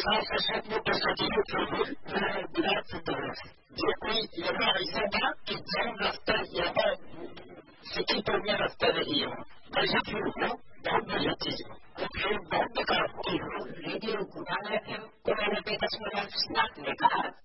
सशक्त तो सजीव प्रभु विराट सिद्ध हो जो कोई यहाँ ऐसा था कि जन रास्ता यहाँ सिटी पर में रास्ता रही हो बढ़िया फिर हो बहुत बढ़िया चीज हो फिर बहुत बेकार हो रेडियो घुमाने को मैंने 10 मिनट स्नात में कहा